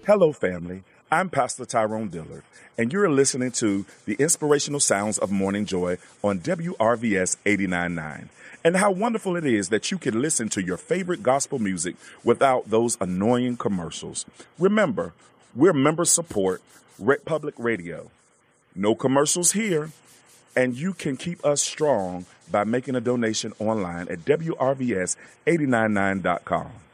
Hello, family. I'm Pastor Tyrone Dillard, and you're listening to the inspirational sounds of Morning Joy on WRVS 89.9. And how wonderful it is that you can listen to your favorite gospel music without those annoying commercials. Remember, we're member support, Public Radio. No commercials here, and you can keep us strong by making a donation online at WRVS899.com.